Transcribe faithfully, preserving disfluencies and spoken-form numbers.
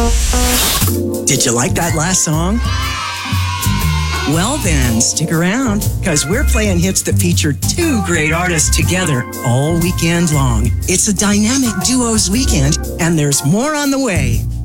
Did you like that last song? Well then, stick around, because we're playing hits that feature two great artists together all weekend long. It's a dynamic duos weekend, and there's more on the way.